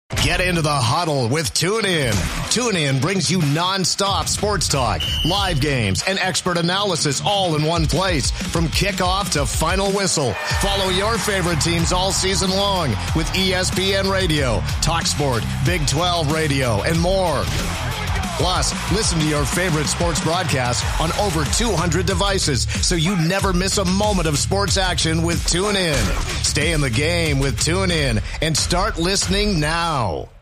Get into the huddle with TuneIn. TuneIn brings you nonstop sports talk, live games, and expert analysis all in one place. From kickoff to final whistle, follow your favorite teams all season long with ESPN Radio, TalkSport, Big 12 Radio, and more. Plus, listen to your favorite sports broadcasts on over 200 devices so you never miss a moment of sports action with TuneIn. Stay in the game with TuneIn and start listening now.